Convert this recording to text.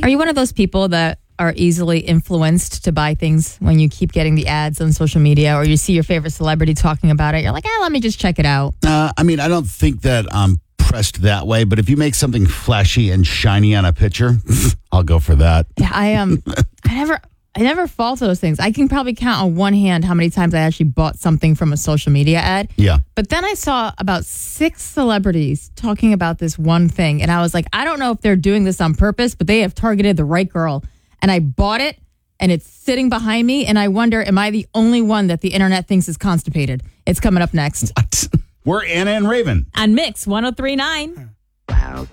Are you one of those people that are easily influenced to buy things when you keep getting the ads on social media, or you see your favorite celebrity talking about it? You're like, let me just check it out. I mean, I don't think that I'm pressed that way, but if you make something flashy and shiny on a picture, I'll go for that. Yeah, I never fall to those things. I can probably count on one hand how many times I actually bought something from a social media ad. Yeah. But then I saw about 6 celebrities talking about this one thing. And I was like, I don't know if they're doing this on purpose, but they have targeted the right girl. And I bought it, and it's sitting behind me. And I wonder, am I the only one that the internet thinks is constipated? It's coming up next. What? We're Anna and Raven On Mix 103.9.